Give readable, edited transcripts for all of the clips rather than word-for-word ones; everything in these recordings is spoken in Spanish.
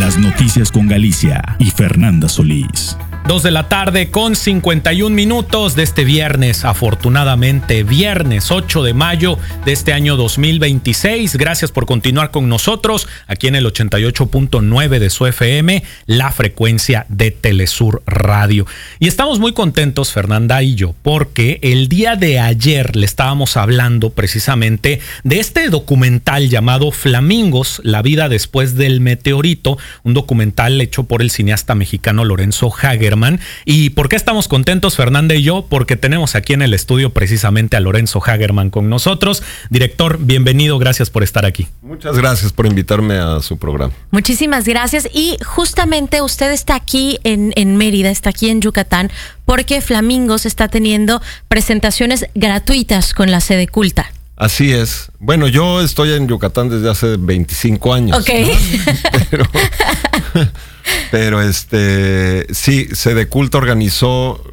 Las noticias con Galicia y Fernanda Solís. 2:51 p.m. de este viernes, afortunadamente viernes 8 de mayo de este año 2026. Gracias por continuar con nosotros aquí en el 88.9 de su FM, la frecuencia de Telesur Radio. Y estamos muy contentos, Fernanda y yo, porque el día de ayer le estábamos hablando precisamente de este documental llamado Flamingos, la vida después del meteorito, un documental hecho por el cineasta mexicano Lorenzo Hagerman. ¿Y por qué estamos contentos, Fernanda y yo? Porque tenemos aquí en el estudio precisamente a Lorenzo Hagerman con nosotros. Director, bienvenido, gracias por estar aquí. Muchas gracias por invitarme a su programa. Muchísimas gracias. Y justamente usted está aquí en Mérida, está aquí en Yucatán, porque Flamingos está teniendo presentaciones gratuitas con la sede culta. Así es. Bueno, yo estoy en Yucatán desde hace 25 años. Ok. ¿No? Pero sí, Sede Culta organizó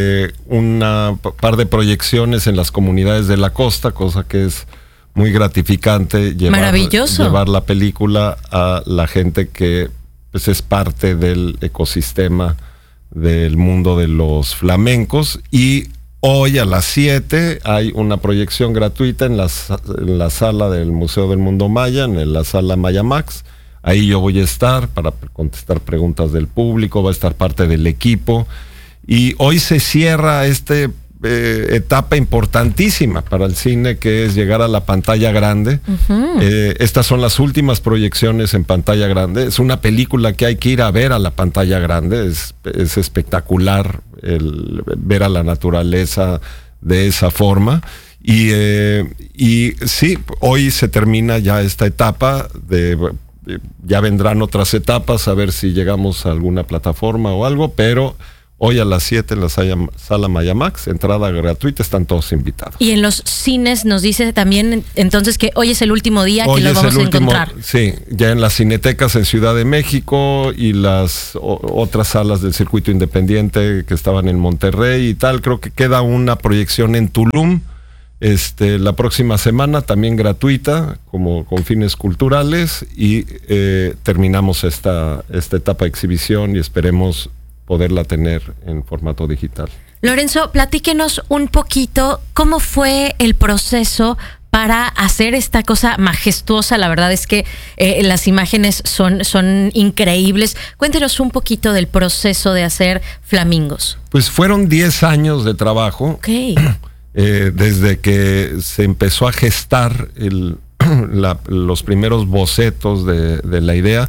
una par de proyecciones en las comunidades de la costa, cosa que es muy gratificante. Maravilloso. Llevar la película a la gente que pues, es parte del ecosistema del mundo de los flamencos. Y hoy a las 7 hay una proyección gratuita en la sala del Museo del Mundo Maya, en la sala Maya Max. Ahí yo voy a estar para contestar preguntas del público, va a estar parte del equipo. Y hoy se cierra esta etapa importantísima para el cine, que es llegar a la pantalla grande. Uh-huh. Estas son las últimas proyecciones en pantalla grande. Es una película que hay que ir a ver a la pantalla grande. Es espectacular ver a la naturaleza de esa forma. Y sí, hoy se termina ya esta etapa ya vendrán otras etapas, a ver si llegamos a alguna plataforma o algo, pero hoy a las 7 en la sala Maya Max, entrada gratuita, están todos invitados. Y en los cines nos dice también entonces que hoy es el último día que lo vamos a encontrar. Sí, ya en las cinetecas en Ciudad de México y las otras salas del circuito independiente que estaban en Monterrey y tal. Creo que queda una proyección en Tulum la próxima semana, también gratuita, como con fines culturales, y terminamos esta etapa de exhibición y esperemos poderla tener en formato digital. Lorenzo, platíquenos un poquito cómo fue el proceso para hacer esta cosa majestuosa. La verdad es que las imágenes son increíbles. Cuéntenos un poquito del proceso de hacer Flamingos. Pues fueron 10 años de trabajo. Okay. Desde que se empezó a gestar los primeros bocetos de la idea.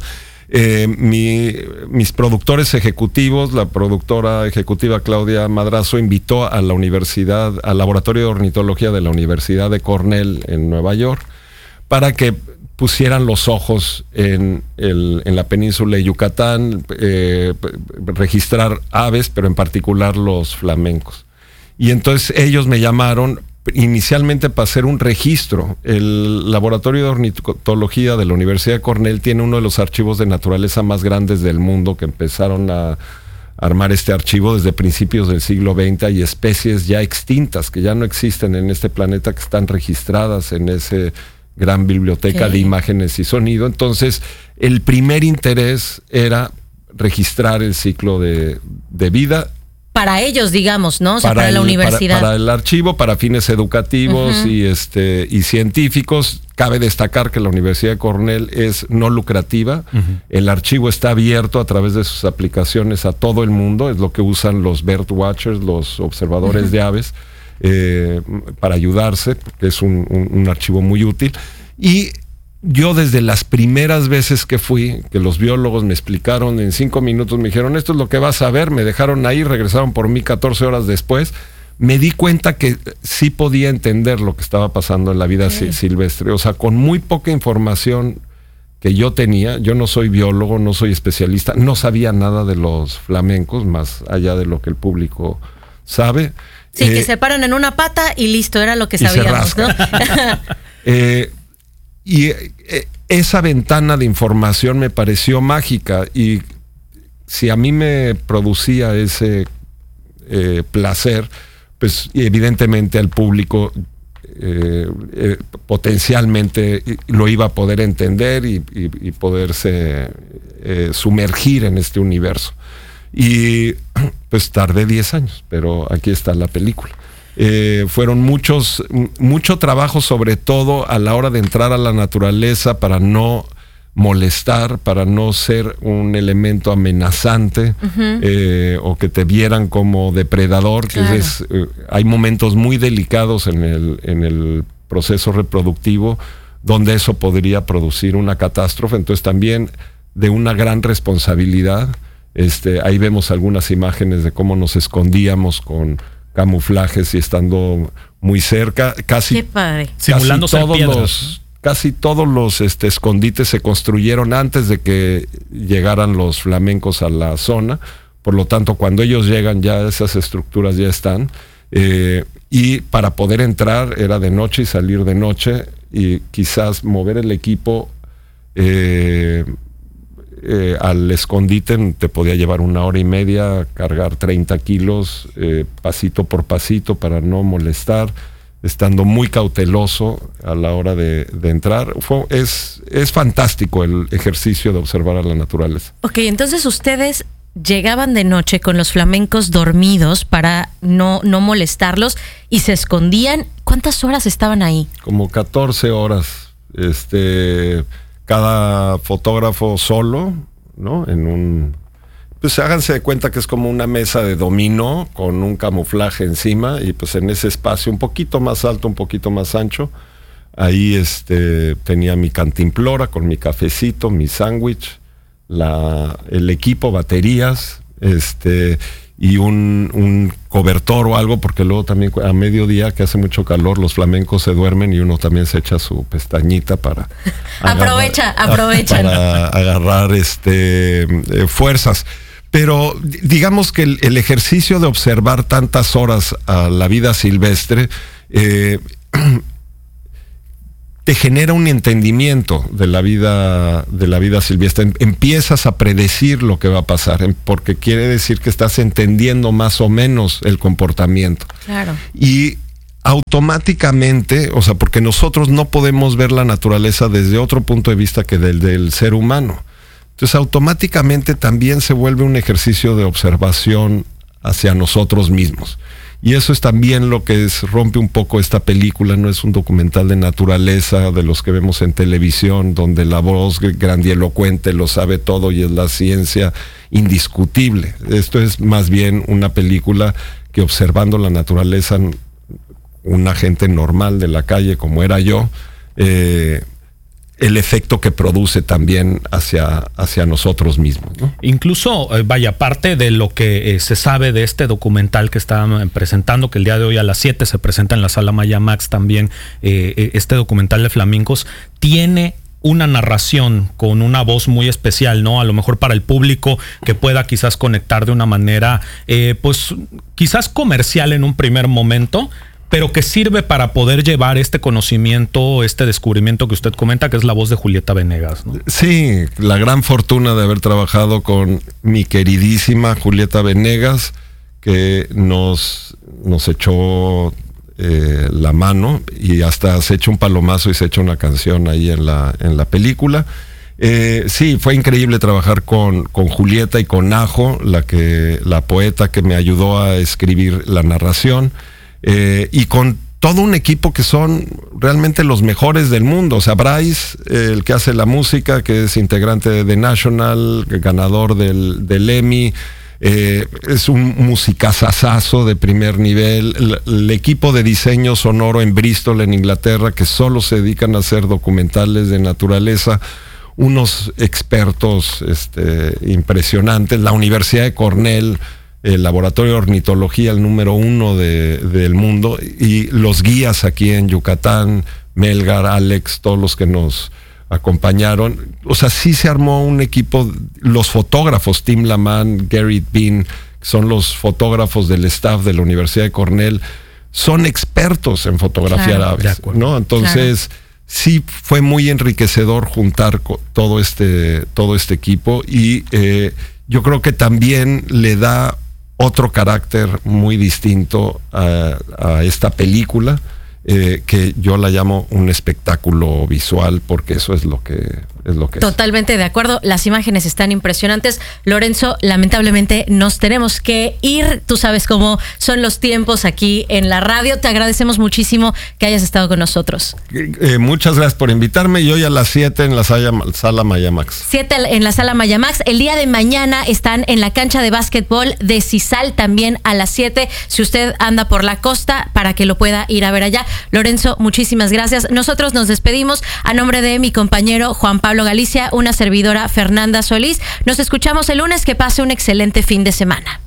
Mis productores ejecutivos, la productora ejecutiva Claudia Madrazo, invitó a la universidad, al laboratorio de ornitología de la Universidad de Cornell en Nueva York, para que pusieran los ojos en la península de Yucatán, registrar aves, pero en particular los flamencos. Y entonces ellos me llamaron inicialmente para hacer un registro. El laboratorio de ornitología de la Universidad de Cornell tiene uno de los archivos de naturaleza más grandes del mundo, que empezaron a armar este archivo desde principios del siglo XX. Hay especies ya extintas que ya no existen en este planeta, que están registradas en ese gran biblioteca de imágenes y sonido. Entonces, el primer interés era registrar el ciclo de vida para ellos, digamos, ¿no? O sea, para la universidad. Para el archivo, para fines educativos. Uh-huh. y científicos. Cabe destacar que la Universidad de Cornell es no lucrativa. Uh-huh. El archivo está abierto a través de sus aplicaciones a todo el mundo. Es lo que usan los bird watchers, los observadores de aves, para ayudarse, porque es un archivo muy útil. Y yo desde las primeras veces que fui, que los biólogos me explicaron en 5 minutos, me dijeron, esto es lo que vas a ver, me dejaron ahí, regresaron por mí 14 horas después, me di cuenta que sí podía entender lo que estaba pasando en la vida silvestre. O sea, con muy poca información que yo tenía, yo no soy biólogo, no soy especialista, no sabía nada de los flamencos, más allá de lo que el público sabe. Sí, que se paran en una pata y listo, era lo que sabíamos, ¿no? Y esa ventana de información me pareció mágica, y si a mí me producía ese placer, pues evidentemente al público potencialmente lo iba a poder entender y poderse sumergir en este universo. Y pues tardé 10 años, pero aquí está la película. Fueron mucho trabajo, sobre todo a la hora de entrar a la naturaleza, para no molestar, para no ser un elemento amenazante, o que te vieran como depredador. Claro. Hay momentos muy delicados en el proceso reproductivo donde eso podría producir una catástrofe. Entonces también de una gran responsabilidad. Ahí vemos algunas imágenes de cómo nos escondíamos con camuflajes y estando muy cerca. Qué padre. Simulando ser piedras. Casi todos los escondites se construyeron antes de que llegaran los flamencos a la zona. Por lo tanto, cuando ellos llegan, ya esas estructuras ya están. Y para poder entrar era de noche y salir de noche, y quizás mover el equipo al escondite te podía llevar 1 hora y media, cargar 30 kilos pasito por pasito para no molestar, estando muy cauteloso a la hora de entrar. Es fantástico el ejercicio de observar a la naturaleza. Ok, entonces ustedes llegaban de noche con los flamencos dormidos para no molestarlos y se escondían. ¿Cuántas horas estaban ahí? Como 14 horas. Cada fotógrafo solo, ¿no? Pues háganse de cuenta que es como una mesa de dominó con un camuflaje encima, y pues en ese espacio un poquito más alto, un poquito más ancho, ahí tenía mi cantimplora con mi cafecito, mi sándwich, el equipo, baterías, y un cobertor o algo, porque luego también a mediodía, que hace mucho calor, los flamencos se duermen y uno también se echa su pestañita para aprovechan para agarrar fuerzas. Pero digamos que el ejercicio de observar tantas horas a la vida silvestre te genera un entendimiento de la vida silvestre. Empiezas a predecir lo que va a pasar, porque quiere decir que estás entendiendo más o menos el comportamiento. Claro. Y automáticamente, o sea, porque nosotros no podemos ver la naturaleza desde otro punto de vista que del ser humano. Entonces automáticamente también se vuelve un ejercicio de observación hacia nosotros mismos. Y eso es también lo que rompe un poco esta película. No es un documental de naturaleza de los que vemos en televisión, donde la voz grandielocuente lo sabe todo y es la ciencia indiscutible. Esto es más bien una película que, observando la naturaleza, una gente normal de la calle como era yo, el efecto que produce también hacia nosotros mismos, ¿no? Incluso, parte de lo que se sabe de este documental que estaban presentando, que el día de hoy a las 7 se presenta en la Sala Maya Max también, este documental de flamencos, tiene una narración con una voz muy especial, ¿no? A lo mejor para el público que pueda quizás conectar de una manera, pues quizás comercial en un primer momento, pero que sirve para poder llevar este conocimiento, este descubrimiento que usted comenta, que es la voz de Julieta Venegas, ¿no? Sí, la gran fortuna de haber trabajado con mi queridísima Julieta Venegas, que nos echó la mano, y hasta se echó un palomazo y se echó una canción ahí en la película. Sí, fue increíble trabajar con Julieta y con Ajo, la poeta que me ayudó a escribir la narración. Y con todo un equipo que son realmente los mejores del mundo. O sea, Bryce, el que hace la música, que es integrante de The National, ganador del Emmy, es un musicazazazo de primer nivel. El equipo de diseño sonoro en Bristol, en Inglaterra, que solo se dedican a hacer documentales de naturaleza, unos expertos impresionantes. La Universidad de Cornell, el laboratorio de ornitología, el número 1 del mundo, y los guías aquí en Yucatán, Melgar, Alex, todos los que nos acompañaron. O sea, sí se armó un equipo. Los fotógrafos, Tim Laman, Garrett Bean, son los fotógrafos del staff de la Universidad de Cornell, son expertos en fotografiar aves, ¿no? Entonces, sí fue muy enriquecedor juntar todo este equipo, y yo creo que también le da otro carácter muy distinto a esta película, que yo la llamo un espectáculo visual, porque eso es lo que es lo que es. Totalmente de acuerdo, las imágenes están impresionantes. Lorenzo, lamentablemente nos tenemos que ir. Tú sabes cómo son los tiempos aquí en la radio. Te agradecemos muchísimo que hayas estado con nosotros. Muchas gracias por invitarme, y hoy a las 7 en la sala Mayamax. 7 en la sala Mayamax. El día de mañana están en la cancha de básquetbol de Cisal también a las 7. Si usted anda por la costa, para que lo pueda ir a ver allá. Lorenzo, muchísimas gracias. Nosotros nos despedimos a nombre de mi compañero Juan Pablo Galicia, una servidora Fernanda Solís. Nos escuchamos el lunes. Que pase un excelente fin de semana.